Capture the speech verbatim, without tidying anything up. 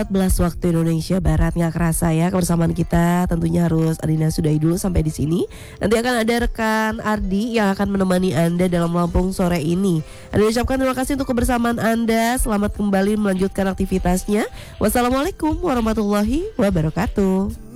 empat belas waktu Indonesia Barat. Nggak kerasa ya kebersamaan kita tentunya harus Adina sudahi dulu sampai di sini. Nanti akan ada rekan Ardi yang akan menemani Anda dalam Lampung sore ini. Adina ucapkan terima kasih untuk kebersamaan Anda. Selamat kembali melanjutkan aktivitasnya. Wassalamualaikum warahmatullahi wabarakatuh.